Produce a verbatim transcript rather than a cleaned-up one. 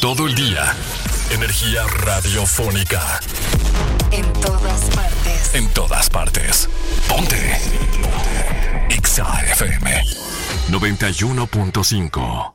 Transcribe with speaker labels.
Speaker 1: Todo el día. Energía radiofónica.
Speaker 2: En todas partes.
Speaker 1: En todas partes. Ponte. Ponte. Exa F M noventa y uno punto cinco.